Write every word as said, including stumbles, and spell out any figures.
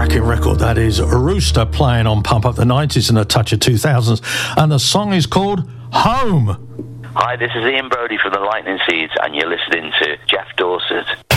cracking record that is. Rooster playing on Pump Up the nineties and a touch of two thousands, and the song is called Home. Hi, this is Ian Brody from the Lightning Seeds, and you're listening to Jeff Dorset.